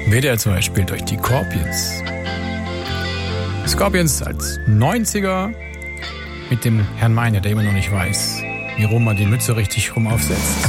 WDR 2 spielt euch die Scorpions. Scorpions als 90er mit dem Herrn Meine, der immer noch nicht weiß, wie rum man die Mütze richtig rum aufsetzt.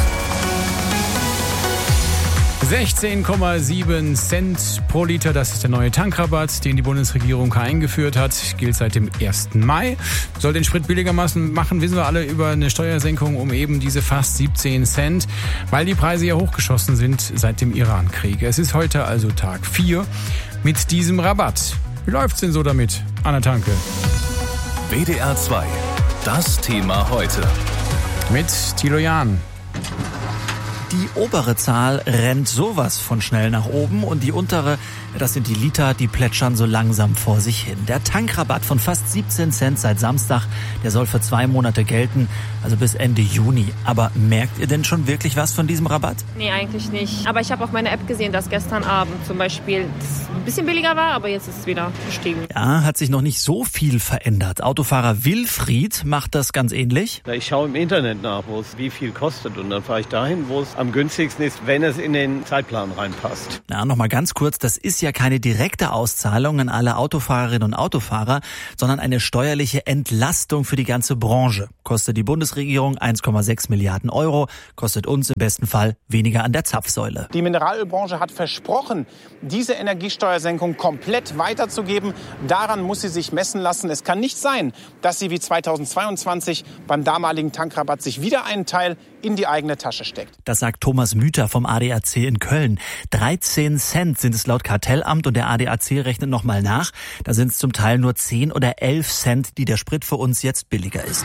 16,7 Cent pro Liter, das ist der neue Tankrabatt, den die Bundesregierung eingeführt hat. Gilt seit dem 1. Mai. Soll den Sprit billiger machen, wissen wir alle, über eine Steuersenkung um eben diese fast 17 Cent, weil die Preise ja hochgeschossen sind seit dem Iran-Krieg. Es ist heute also Tag 4 mit diesem Rabatt. Wie läuft's denn so damit an der Tanke? WDR 2, das Thema heute. Mit Thilo Jahn. Die obere Zahl rennt sowas von schnell nach oben und die untere, das sind die Liter, die plätschern so langsam vor sich hin. Der Tankrabatt von fast 17 Cent seit Samstag, der soll für 2 Monate gelten, also bis Ende Juni. Aber merkt ihr denn schon wirklich was von diesem Rabatt? Nee, eigentlich nicht. Aber ich habe auf meiner App gesehen, dass gestern Abend zum Beispiel ein bisschen billiger war, aber jetzt ist es wieder gestiegen. Ja, hat sich noch nicht so viel verändert. Autofahrer Wilfried macht das ganz ähnlich. Ich schaue im Internet nach, wo es wie viel kostet und dann fahre ich dahin, wo es am günstigsten ist, wenn es in den Zeitplan reinpasst. Na, nochmal ganz kurz, das ist ja keine direkte Auszahlung an alle Autofahrerinnen und Autofahrer, sondern eine steuerliche Entlastung für die ganze Branche. Kostet die Bundesregierung 1,6 Milliarden Euro, kostet uns im besten Fall weniger an der Zapfsäule. Die Mineralölbranche hat versprochen, diese Energiesteuersenkung komplett weiterzugeben. Daran muss sie sich messen lassen. Es kann nicht sein, dass sie wie 2022 beim damaligen Tankrabatt sich wieder einen Teil in die eigene Tasche steckt. Das sagt Thomas Müther vom ADAC in Köln. 13 Cent sind es laut Kartellamt und der ADAC rechnet nochmal nach. Da sind es zum Teil nur 10 oder 11 Cent, die der Sprit für uns jetzt billiger ist.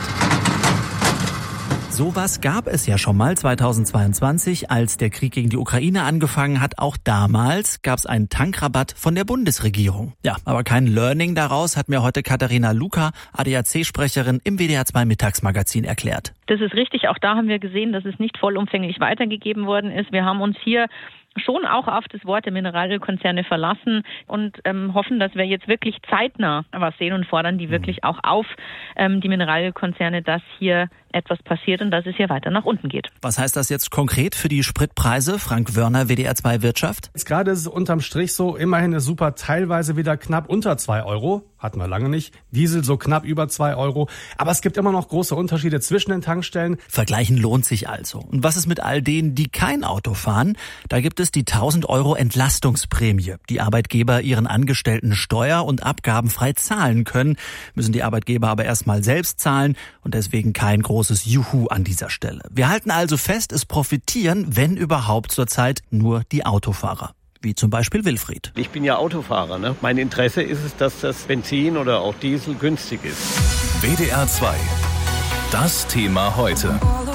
Sowas gab es ja schon mal 2022, als der Krieg gegen die Ukraine angefangen hat. Auch damals gab es einen Tankrabatt von der Bundesregierung. Ja, aber kein Learning daraus hat mir heute Katharina Luca, ADAC-Sprecherin im WDR 2 Mittagsmagazin erklärt. Das ist richtig. Auch da haben wir gesehen, dass es nicht vollumfänglich weitergegeben worden ist. Wir haben uns hier schon auch auf das Wort der Mineralölkonzerne verlassen und hoffen, dass wir jetzt wirklich zeitnah was sehen und fordern die wirklich auch auf, die Mineralölkonzerne, dass hier etwas passiert und dass es hier weiter nach unten geht. Was heißt das jetzt konkret für die Spritpreise? Frank Wörner, WDR 2 Wirtschaft. Jetzt gerade ist es unterm Strich so, immerhin ist Super teilweise wieder knapp unter 2 Euro. Hatten wir lange nicht. Diesel so knapp über 2 Euro. Aber es gibt immer noch große Unterschiede zwischen den Tankstellen. Vergleichen lohnt sich also. Und was ist mit all denen, die kein Auto fahren? Da gibt es die 1.000 Euro Entlastungsprämie. Die Arbeitgeber ihren Angestellten steuer- und abgabenfrei zahlen können, müssen die Arbeitgeber aber erstmal selbst zahlen und deswegen kein großes Juhu an dieser Stelle. Wir halten also fest, es profitieren, wenn überhaupt zurzeit, nur die Autofahrer. Wie zum Beispiel Wilfried. Ich bin ja Autofahrer, ne? Mein Interesse ist es, dass das Benzin oder auch Diesel günstig ist. WDR 2, das Thema heute.